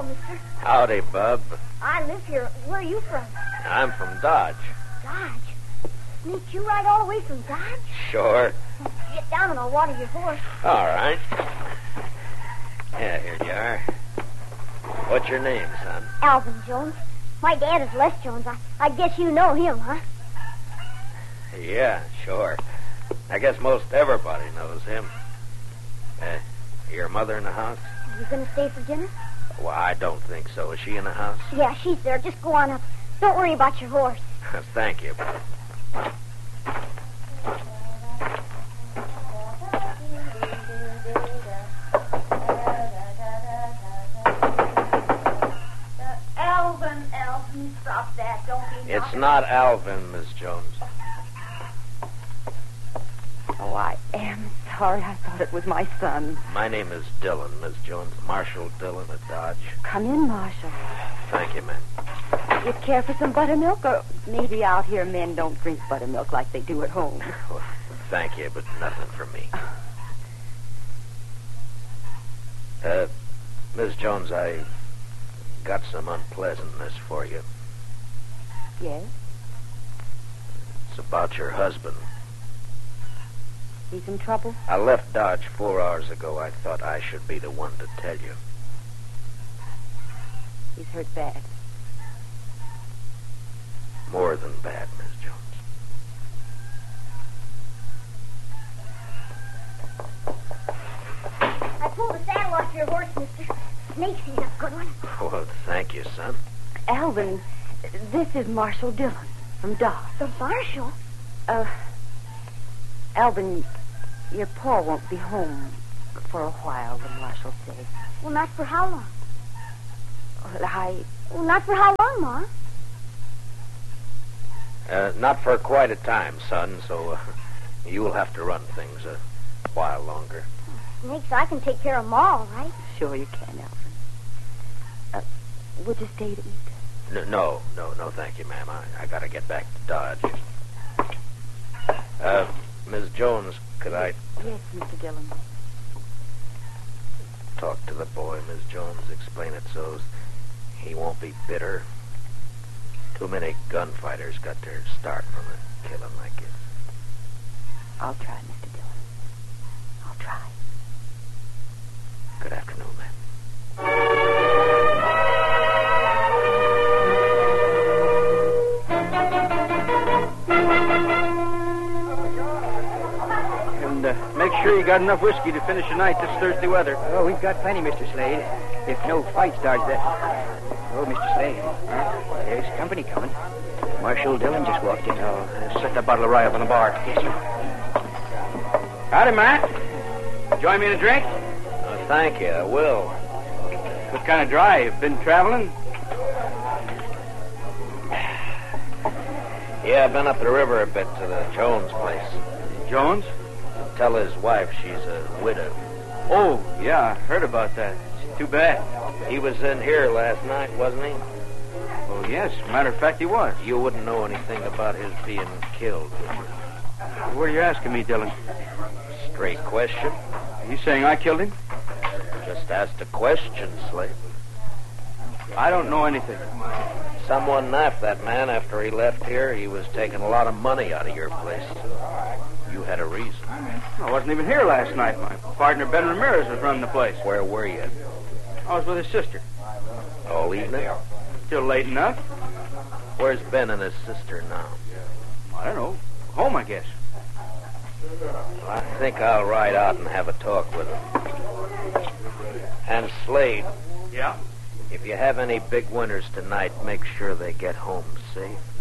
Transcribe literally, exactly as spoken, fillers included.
mister. Howdy, bub. I live here. Where are you from? I'm from Dodge. Dodge? Snake, you ride all the way from Dodge? Sure. Get down and I'll water your horse. All right. Yeah, here you are. What's your name, son? Alvin Jones. My dad is Les Jones. I, I guess you know him, huh? Yeah, sure. I guess most everybody knows him. Uh, your mother in the house? Are you going to stay for dinner? Well, I don't think so. Is she in the house? Yeah, she's there. Just go on up. Don't worry about your horse. Thank you. Alvin, Alvin, stop that. Don't be It's not Alvin, Miss Jones. Oh, I am sorry. I thought it was my son. My name is Dillon, Miss Jones. Marshall Dillon at Dodge. Come in, Marshall. Thank you, ma'am. You care for some buttermilk? Or maybe out here men don't drink buttermilk like they do at home. Well, thank you, but nothing for me. Uh, Miss Jones, I got some unpleasantness for you. Yes? It's about your husband. He's in trouble? I left Dodge four hours ago. I thought I should be the one to tell you. He's hurt bad. More than bad, Miss Jones. I pulled the saddle off your horse, mister. Snake's he's a good one. Well, thank you, son. Alvin, this is Marshall Dillon from Dodge. The marshal? Uh, Alvin, your pa won't be home for a while, the marshal says. Well, not for how long? Well, I... Well, not for how long, Ma? Uh, not for quite a time, son, so uh, you'll have to run things a while longer. Snakes, I can take care of Ma, all right? Sure you can, Alvin. Uh, would you stay to eat? No, no, no, no, thank you, ma'am. I, I gotta get back to Dodge. Uh, Miss Jones, could I Yes, Mister Dillon. talk to the boy, Miss Jones? Explain it so he won't be bitter. Too many gunfighters got their start from a killing like this. I'll try, Mister Dillon. I'll try. Good afternoon, ma'am. And uh, make sure you got enough whiskey to finish the night this Thursday weather. Oh, we've got plenty, Mister Slade. If no fight starts that... Oh, Mister Slade, there's company coming. Marshal Dillon just walked in. Oh, uh, set that bottle of rye up on the bar. Yes, sir. Howdy, Matt. Join me in a drink? Uh, thank you, I will. What kind of drive? Been traveling? Yeah, I've been up the river a bit to the Jones place. Jones? Tell his wife she's a widow. Oh, yeah, I heard about that. It's too bad. He was in here last night, wasn't he? Oh, yes. Matter of fact, he was. You wouldn't know anything about his being killed, would you? What are you asking me, Dillon? Straight question. Are you saying I killed him? Just asked a question, Slade. I don't know anything. Someone knifed that man after he left here. He was taking a lot of money out of your place. You had a reason. I wasn't even here last night. My partner, Ben Ramirez, was running the place. Where were you? I was with his sister. All evening? Still late enough. Where's Ben and his sister now? I don't know. Home, I guess. Well, I think I'll ride out and have a talk with him. And Slade, Yeah? if you have any big winners tonight, make sure they get home safe.